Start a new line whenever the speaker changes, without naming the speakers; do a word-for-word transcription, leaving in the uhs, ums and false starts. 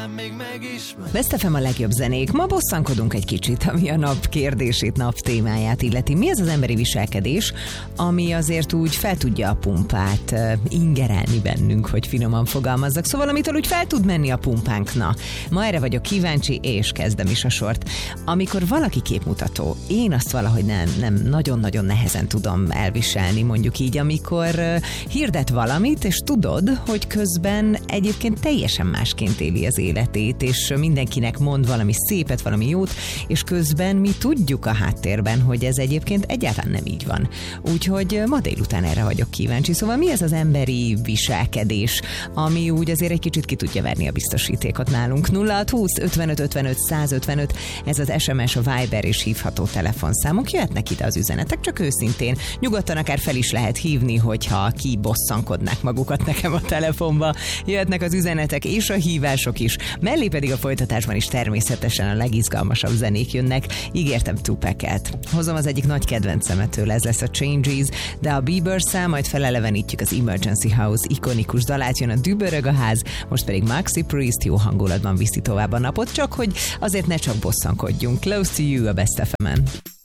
Best ef em a legjobb zenék. Ma bosszankodunk egy kicsit, ami a nap kérdését, nap témáját illeti. Mi az az emberi viselkedés, ami azért úgy fel tudja a pumpát uh, ingerelni bennünk, hogy finoman fogalmazzak. Szóval, amitől úgy fel tud menni a pumpánk. Na, ma erre vagyok kíváncsi, és kezdem is a sort. Amikor valaki képmutató, én azt valahogy nem, nem nagyon-nagyon nehezen tudom elviselni, mondjuk így, amikor uh, hirdet valamit, és tudod, hogy közben egyébként teljesen másként éli az életét, és mindenkinek mond valami szépet, valami jót, és közben mi tudjuk a háttérben, hogy ez egyébként egyáltalán nem így van. Úgyhogy ma délután erre vagyok kíváncsi. Szóval mi ez az emberi viselkedés, ami úgy azért egy kicsit ki tudja verni a biztosítékot nálunk? nulla hat húsz ötvenöt ötvenöt százötvenöt, ez az es em es, a Viber és hívható telefonszámok. Jöhetnek ide az üzenetek, csak őszintén. Nyugodtan akár fel is lehet hívni, hogyha kibosszankodnák magukat nekem a telefonba. Jöhetnek az üzenetek és a hívások is. Mellé pedig a folytatásban is természetesen a legizgalmasabb zenék jönnek. Ígértem Tupac-et. Hozom az egyik nagy kedvencemet tőle, ez lesz a Changes, de a Bieber szám, majd felelevenítjük az Emergency House ikonikus dalát, jön a Dübörög a ház, most pedig Maxi Priest jó hangulatban viszi tovább a napot, csak hogy azért ne csak bosszankodjunk. Close to You a Best ef emen.